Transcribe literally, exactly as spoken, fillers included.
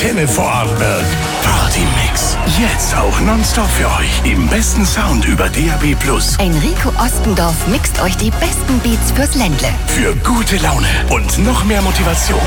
Antenne Vorarlberg. Party-Mix. Jetzt auch nonstop für euch. Im besten Sound über D A B plus. Enrico Ostendorf mixt euch die besten Beats fürs Ländle. Für gute Laune und noch mehr Motivation.